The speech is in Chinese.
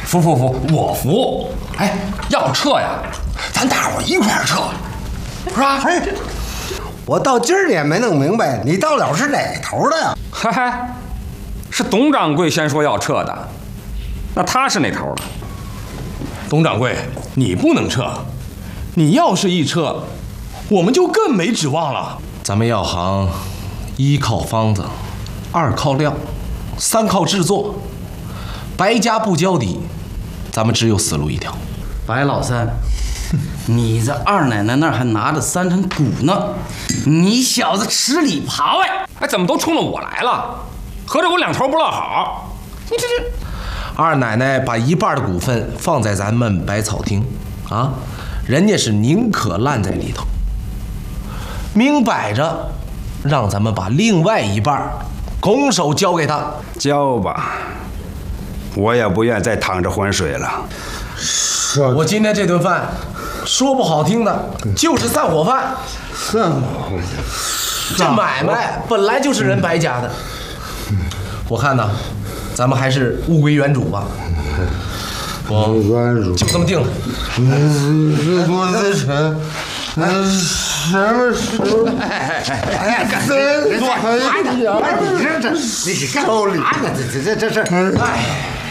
服，我服。哎，要撤呀，咱大伙一块儿撤，是吧？ 哎，我到今儿也没弄明白，你到了是哪头的呀？ 嗨，是董掌柜先说要撤的，那他是哪头的？ 董掌柜，你不能撤，你要是一撤，我们就更没指望了。咱们药行，一靠方子，二靠料，三靠制作，白家不交底，咱们只有死路一条。 白老三，你这二奶奶那儿还拿着3成股呢，你小子吃里扒外！ 哎，怎么都冲着我来了？合着我两头不落好？你这二奶奶把一半的股份放在咱们百草厅，啊，人家是宁可烂在里头，明摆着让咱们把另外一半拱手交给他。 交吧，我也不愿再淌着浑水了。 我今天这顿饭，说不好听的，就是散伙饭。 散伙， 这买卖本来就是人白家的，我看呢，咱们还是物归原主吧。我就这么定了。 我的神，什么时候？哎，你这你干嘛呢？这是这是。这是。